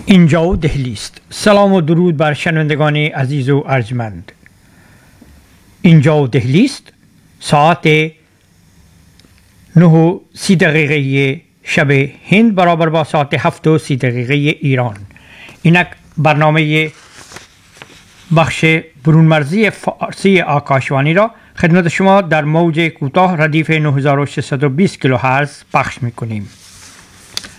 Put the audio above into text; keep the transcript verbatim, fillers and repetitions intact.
اینجا دهلی است. سلام و درود بر شنوندگان عزیز و ارجمند. اینجا دهلی است. ساعت نه و سی دقیقه شب هند برابر با ساعت هفت و سی دقیقه ایران. اینک برنامه بخش برونمرزی فارسی آکاشوانی را خدمت شما در موج کوتاه ردیف نه هزار و ششصد و بیست کیلوهرتز پخش می‌کنیم.